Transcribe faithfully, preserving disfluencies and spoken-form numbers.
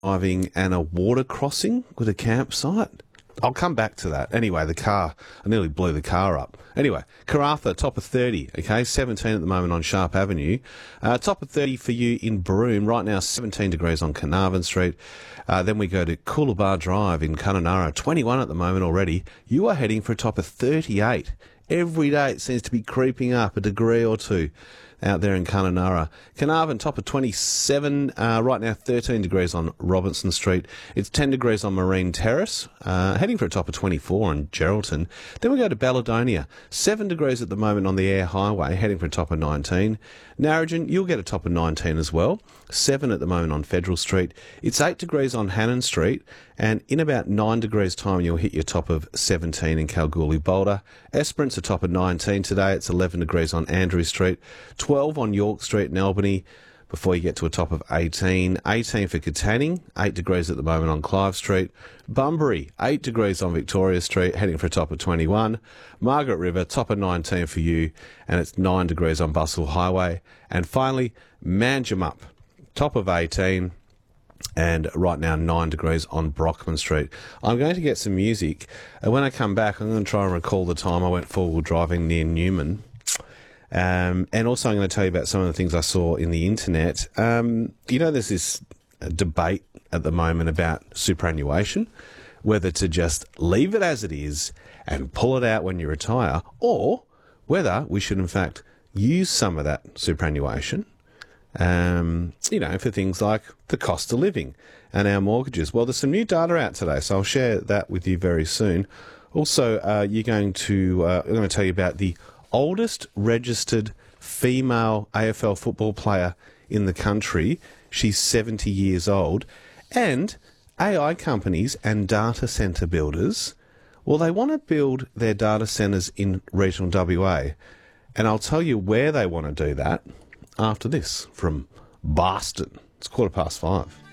driving and a water crossing with a campsite. I'll come back to that. Anyway, the car, I nearly blew the car up. Anyway, Karratha, top of thirty, okay, seventeen at the moment on Sharp Avenue. Uh, top of thirty for you in Broome, right now seventeen degrees on Carnarvon Street. Uh, then we go to Coolabah Drive in Kununurra, twenty-one at the moment already. You are heading for a top of thirty-eight. Every day it seems to be creeping up a degree or two out there in Kununurra. Carnarvon, top of twenty-seven, uh, right now thirteen degrees on Robinson Street. It's ten degrees on Marine Terrace, uh, heading for a top of twenty-four on Geraldton. Then we go to Balladonia, seven degrees at the moment on the Air Highway, heading for a top of nineteen. Narrogin, you'll get a top of nineteen as well, seven at the moment on Federal Street. It's eight degrees on Hannon Street, and in about nine degrees time you'll hit your top of seventeen in Kalgoorlie Boulder. Esperance a top of nineteen today, it's eleven degrees on Andrew Street, twelve on York Street in Albany, before you get to a top of eighteen. eighteen for Katanning, eight degrees at the moment on Clive Street. Bunbury, eight degrees on Victoria Street, heading for a top of twenty-one. Margaret River, top of nineteen for you, and it's nine degrees on Bustle Highway. And finally, Manjimup, top of eighteen, and right now nine degrees on Brockman Street. I'm going to get some music, and when I come back, I'm going to try and recall the time I went four-wheel driving near Newman. Um, and also I'm going to tell you about some of the things I saw in the internet. Um, you know, there's this debate at the moment about superannuation, whether to just leave it as it is and pull it out when you retire, or whether we should in fact use some of that superannuation, um, you know, for things like the cost of living and our mortgages. Well, there's some new data out today, so I'll share that with you very soon. Also, uh, you're going to, uh, I'm going to tell you about the oldest registered female A F L football player in the country. She's seventy years old. And A I companies and data centre builders, well, they want to build their data centres in regional W A. And I'll tell you where they want to do that after this from Boston. It's quarter past five.